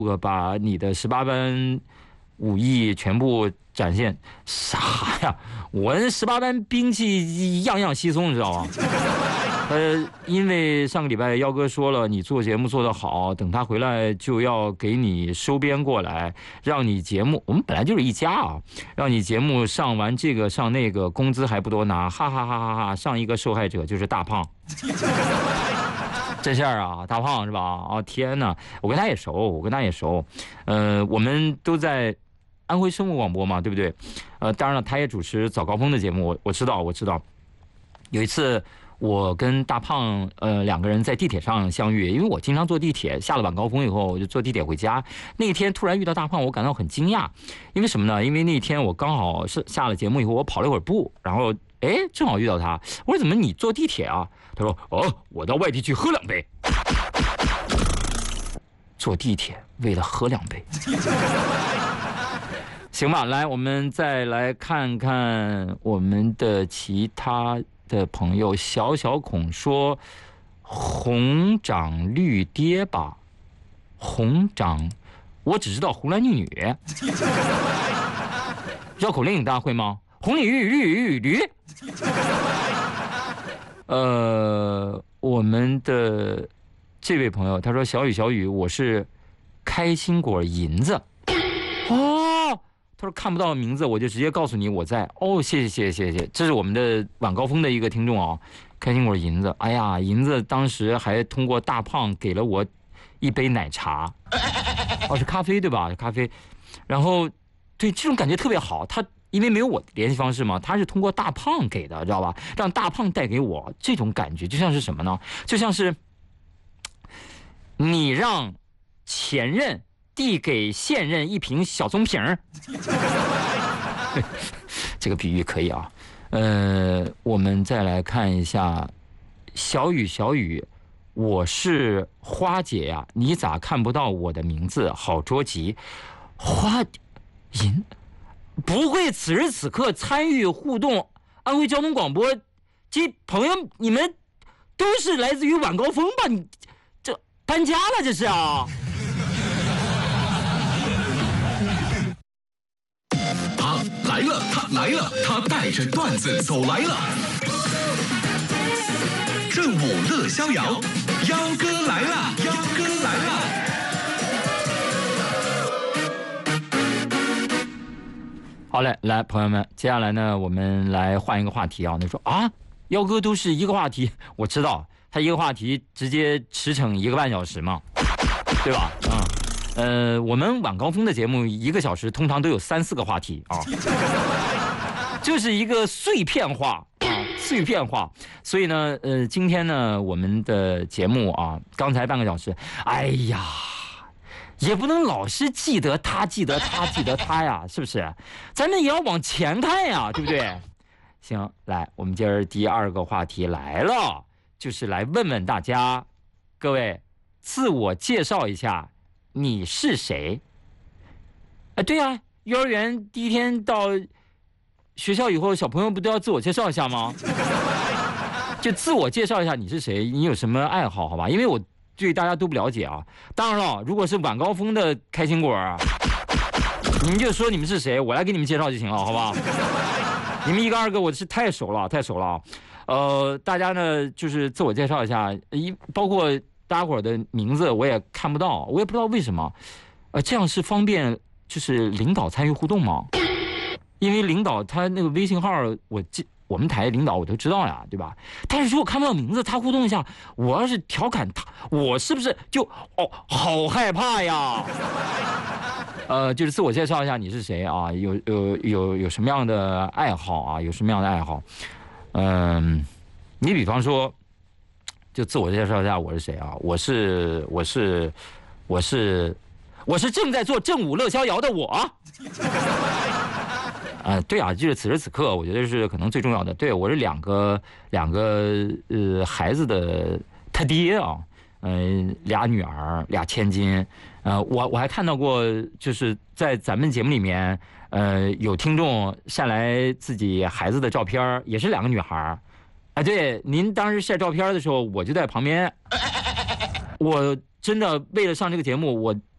我把你的18般武艺全部展现。啥呀？我18般兵器样样稀松，你知道吗？因为上个礼拜幺哥说了，你做节目做得好，等他回来就要给你收编过来，让你节目，我们本来就是一家啊，让你节目上完这个上那个，工资还不多拿，哈哈哈哈哈！上一个受害者就是大胖，这事儿啊，大胖是吧？啊天哪，我跟他也熟，我们都在安徽生活广播嘛，对不对？当然了，他也主持早高峰的节目，我知道。有一次，我跟大胖两个人在地铁上相遇，因为我经常坐地铁，下了晚高峰以后我就坐地铁回家。那天突然遇到大胖，我感到很惊讶，因为什么呢？因为那天我刚好是下了节目以后，我跑了一会儿步，然后正好遇到他。我说怎么你坐地铁啊？他说我到外地去喝2杯。坐地铁为了喝2杯。行吧，来，我们再来看看我们的其他的朋友。小孔说红掌绿蝶吧，红掌我只知道红男绿女。绕口令大家会吗？红鲤鱼驴。我们的这位朋友他说小雨我是开心果银子。他说看不到名字，我就直接告诉你我在。谢谢，这是我们的晚高峰的一个听众啊，开心果银子。哎呀，银子当时还通过大胖给了我1杯奶茶，是咖啡对吧？是咖啡。然后对这种感觉特别好，他因为没有我的联系方式嘛，他是通过大胖给的，知道吧？让大胖带给我这种感觉，就像是什么呢？就像是你让前任递给现任1瓶小棕瓶。这个比喻可以啊。我们再来看一下小雨，我是花姐呀，你咋看不到我的名字？好着急。花银不会此时此刻参与互动安徽交通广播，这朋友你们都是来自于晚高峰吧？你这搬家了这是啊？ 他来了，他带着段子走来了。正午乐逍遥，幺哥来了。 好嘞，来朋友们，接下来呢，我们来换一个话题啊。你说啊，幺哥都是一个话题，我知道他一个话题直接驰骋1个半小时嘛，对吧？我们晚高峰的节目1个小时通常都有3、4个话题啊，就是一个碎片化。所以呢，今天呢，我们的节目啊，刚才半个小时，哎呀，也不能老是记得他呀，是不是？咱们也要往前看呀，对不对？行，来，我们今儿第2个话题来了，就是来问问大家，各位自我介绍一下。你是谁？对呀，幼儿园第1天到学校以后，小朋友不都要自我介绍一下吗？就自我介绍一下你是谁，你有什么爱好，好吧？因为我对大家都不了解啊。当然了，如果是晚高峰的开心果，你们就说你们是谁，我来给你们介绍就行了，好吧？你们1个2个我是太熟了。大家呢就是自我介绍一下，包括大家伙的名字我也看不到，我也不知道为什么，这样是方便就是领导参与互动吗？因为领导他那个微信号我们台领导我都知道呀，对吧？但是如果看不到名字，他互动一下，我要是调侃他，我是不是就好害怕呀？就是自我介绍一下你是谁啊？有什么样的爱好啊？有什么样的爱好？你比方说。就自我介绍一下我是谁啊？我是正在做正午乐逍遥的我。对啊，就是此时此刻，我觉得是可能最重要的。对，我是两个孩子的他爹啊，俩女儿俩千金。我还看到过，就是在咱们节目里面，有听众晒来自己孩子的照片，也是2个女孩。对，您当时晒照片的时候，我就在旁边。我真的为了上这个节目，